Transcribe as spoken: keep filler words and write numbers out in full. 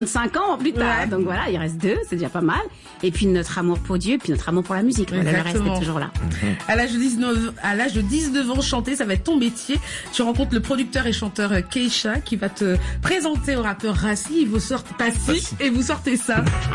cinq ans plus tard. Ouais. Donc voilà, il reste deux, c'est déjà pas mal. Et puis notre amour pour Dieu, puis notre amour pour la musique. Voilà, le reste est toujours là. À l'âge de dix-neuf, à l'âge de dix-neuf ans, chanter, ça va être ton métier. Tu rencontres le producteur et chanteur Keisha qui va te présenter au rappeur Rassi. Vous sortez Passy et vous sortez ça.